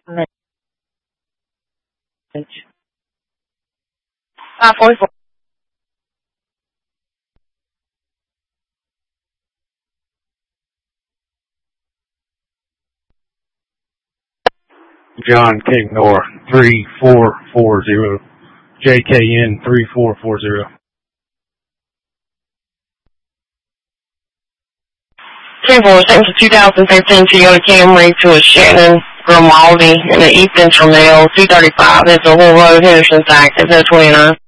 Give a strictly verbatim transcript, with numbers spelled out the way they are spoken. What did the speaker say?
five forty-four. John Kignor, three four four zero. J K N three four four zero. ten four, sent to two thousand thirteen Toyota Camry to a Shannon Grimaldi and an Ethan Trammell, two thirty-five, that's a whole road, Henderson, Texas, that's twenty-nine.